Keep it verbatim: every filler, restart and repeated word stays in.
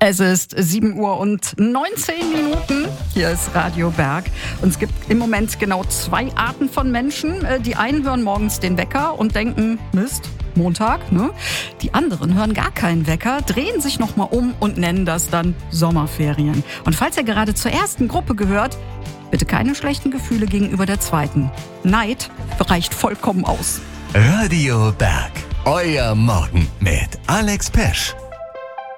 Es ist sieben Uhr und neunzehn Minuten. Hier ist Radio Berg. Und es gibt im Moment genau zwei Arten von Menschen. Die einen hören morgens den Wecker und denken, Mist, Montag, ne? Die anderen hören gar keinen Wecker, drehen sich nochmal um und nennen das dann Sommerferien. Und falls ihr gerade zur ersten Gruppe gehört, bitte keine schlechten Gefühle gegenüber der zweiten. Neid reicht vollkommen aus. Radio Berg, euer Morgen mit Alex Pesch.